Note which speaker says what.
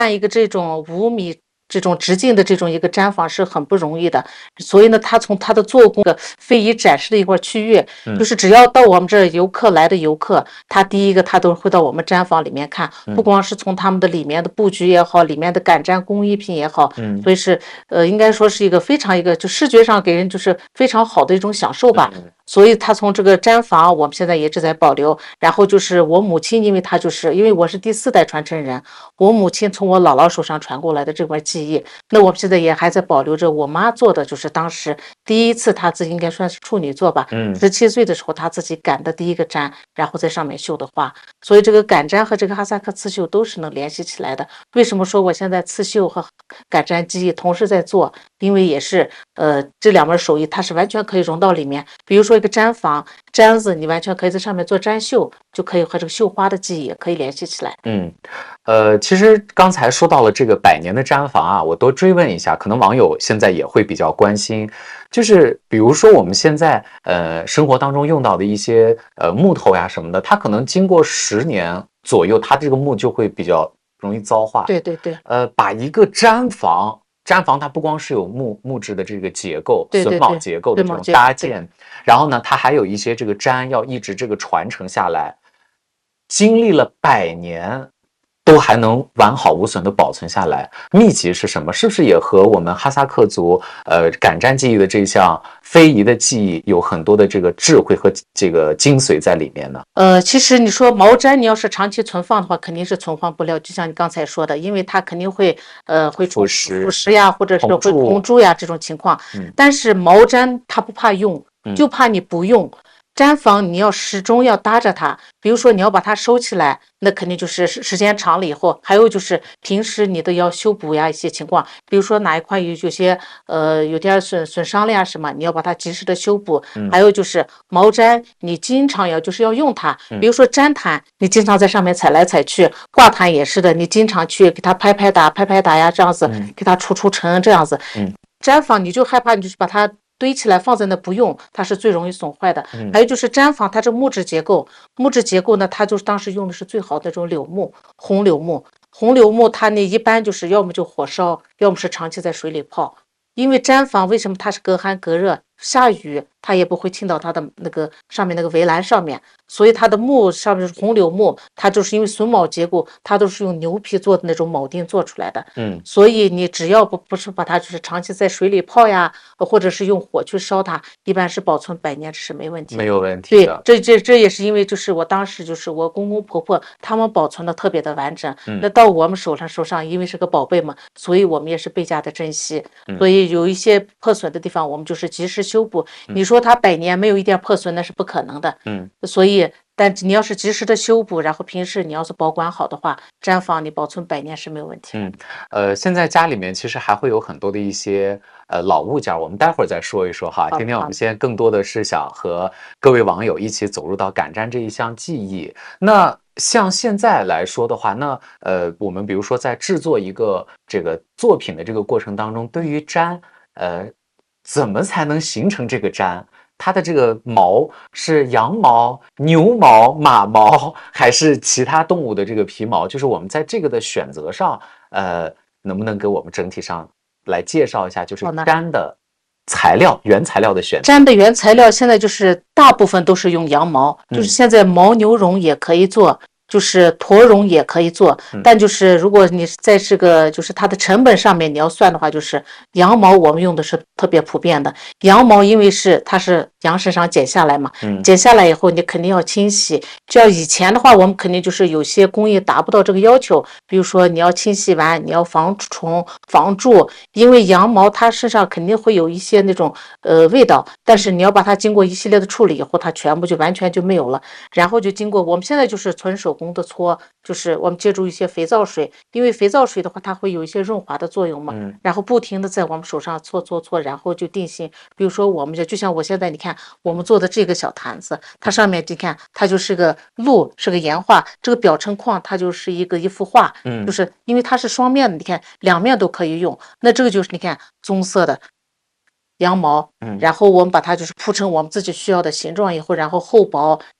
Speaker 1: 一个这种5米这种直径的这种一个毡房是很不容易的，所以呢，它从它的做工的非遗展示的一块区域，就是只要到我们这儿来的游客，他第一个他都会到我们毡房里面看，不光是从他们的里面的布局也好，里面的赶毡工艺品也好，所以是应该说是一个非常一个就视觉上给人就是非常好的一种享受吧。所以他从这个毡房，我们现在也一直在保留。然后就是我母亲，因为我是第4代传承人，我母亲从我姥姥手上传过来的这块技艺，那我们现在也还在保留着我妈做的，就是当时第一次她自己应该算是处女作吧，17岁的时候她自己赶的第一个毡，然后在上面绣的花。所以这个赶毡和这个哈萨克刺绣都是能联系起来的。为什么说我现在刺绣和赶毡技艺同时在做？因为也是这2门手艺它是完全可以融到里面。比如说一个毡房，毡子你完全可以在上面做毡绣，就可以和这个绣花的技艺也可以联系起来。
Speaker 2: 其实刚才说到了这个100年的毡房啊，我多追问一下，可能网友现在也会比较关心，就是比如说我们现在生活当中用到的一些木头呀什么的，它可能经过10年左右，它这个木就会比较容易糟化。
Speaker 1: 对对对。
Speaker 2: 把一个毡房它不光是有木质的这个结构，榫卯结构的这种搭建，然后呢，它还有一些这个毡要一直这个传承下来，经历了100年。都还能完好无损的保存下来，秘籍是什么？是不是也和我们哈萨克族赶毡技艺的这项非遗的技艺有很多的这个智慧和这个精髓在里面呢？
Speaker 1: 其实你说毛毡，你要是长期存放的话，肯定是存放不了，就像你刚才说的，因为它肯定会
Speaker 2: 腐蚀
Speaker 1: 呀，或者是会红蛀呀这种情况。但是毛毡它不怕用，就怕你不用。毡房你要始终要搭着它，比如说你要把它收起来，那肯定就是时间长了以后，还有就是平时你都要修补呀一些情况，比如说哪一块有些有点损伤了呀什么，你要把它及时的修补。还有就是毛毡，你经常要用它，比如说毡毯，你经常在上面踩来踩去，挂毯也是的，你经常去给它拍拍打呀，这样子给它除尘这样子。毡房你就害怕，你就是把它堆起来放在那不用，它是最容易损坏的。还有就是毡房，它这木质结构呢，它就是当时用的是最好的那种柳木，红柳木它那一般就是要么就火烧，要么是长期在水里泡。因为毡房为什么它是隔寒隔热，下雨它也不会浸到它的那个上面那个围栏上面，所以它的木上面是红柳木，它就是因为榫卯结构，它都是用牛皮做的那种铆钉做出来的。所以你只要不是把它就是长期在水里泡呀，或者是用火去烧它，一般是保存100年这是没问题，
Speaker 2: 没有问题的。
Speaker 1: 对，这也是因为就是我当时就是我公公婆婆他们保存的特别的完整，那到我们手上，因为是个宝贝嘛，所以我们也是倍加的珍惜。所以有一些破损的地方，我们就是及时修补。你说它100年没有一点破损，那是不可能的。所以，但你要是及时的修补，然后平时你要是保管好的话，毡房你保存100年是没有问题。
Speaker 2: 现在家里面其实还会有很多的一些老物件，我们待会儿再说一说哈。今天我们先更多的是想和各位网友一起走入到赶毡这一项技艺。那像现在来说的话，那我们比如说在制作一个这个作品的这个过程当中，对于毡怎么才能形成这个毡？它的这个毛是羊毛、牛毛、马毛，还是其他动物的这个皮毛？就是我们在这个的选择上，能不能给我们整体上来介绍一下，就是毡的原材料的选择？
Speaker 1: 毡的原材料现在就是大部分都是用羊毛，就是现在牦牛绒也可以做。就是驼绒也可以做，但就是如果你在这个就是它的成本上面你要算的话，就是羊毛我们用的是特别普遍的。羊毛因为它是羊身上剪下来嘛，剪下来以后你肯定要清洗。就要以前的话，我们肯定就是有些工艺达不到这个要求，比如说你要清洗完，你要防虫防蛀，因为羊毛它身上肯定会有一些那种味道，但是你要把它经过一系列的处理以后，它全部就完全就没有了。然后就经过我们现在就是纯手工的搓，就是我们借助一些肥皂水，因为肥皂水的话它会有一些润滑的作用嘛，然后不停的在我们手上搓，然后就定型。比如说我们就像我现在你看我们做的这个小坛子，它上面你看它就是个鹿，是个岩画，这个表层框它就是一幅画，就是因为它是双面的，你看两面都可以用。那这个就是你看棕色的羊毛，然后我们把它就是铺成我们自己需要的形状以后，然后厚薄